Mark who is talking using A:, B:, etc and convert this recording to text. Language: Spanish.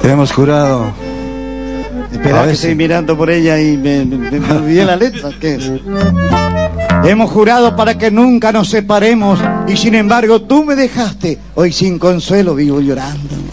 A: Hemos jurado.
B: Espera que estoy mirando por ella y me olvidé la letra. ¿Qué es? Hemos jurado para que nunca nos separemos y sin embargo tú me dejaste. Hoy sin consuelo vivo llorando.